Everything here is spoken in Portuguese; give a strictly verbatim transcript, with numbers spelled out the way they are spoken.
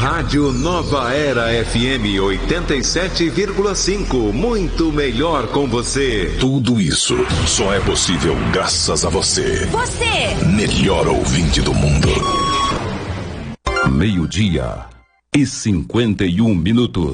Rádio Nova Era F M oitenta e sete vírgula cinco. Muito melhor com você. Tudo isso só é possível graças a você. Você! Melhor ouvinte do mundo. Meio-dia e cinquenta e um minutos.